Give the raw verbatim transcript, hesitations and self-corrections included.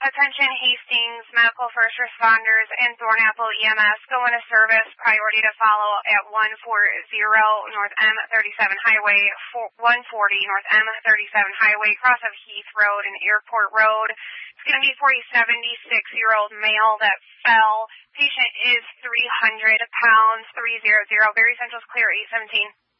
Attention Hastings, medical first responders, and Thornapple E M S go into service. Priority to follow at one forty North M thirty-seven Highway, one forty North M thirty-seven Highway, cross of Heath Road and Airport Road. It's going to be for a seventy-six-year-old male that fell. Patient is three hundred pounds, three hundred. Berry Central's clear, eight seventeen.